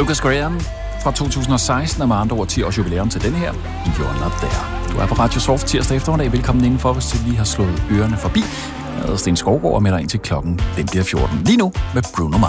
Lucas Graham fra 2016 og med andre ord 10 års jubilæum til den her. You're Not There. Du er på Radio Soft tirsdag eftermiddag. Velkommen indenfor, hvis du lige har slået ørerne forbi. Jeg hedder Sten Skovgaard og melder ind til klokken. Den bliver 14 lige nu med Bruno Mars.